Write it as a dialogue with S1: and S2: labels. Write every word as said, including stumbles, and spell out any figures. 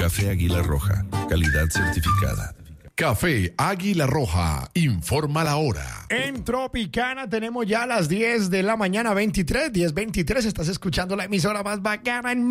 S1: Café Águila Roja, calidad certificada.
S2: Café Águila Roja, informa la hora.
S3: En Tropicana tenemos ya las diez de la mañana, veintitrés, diez veintitrés. Estás escuchando la emisora más bacana en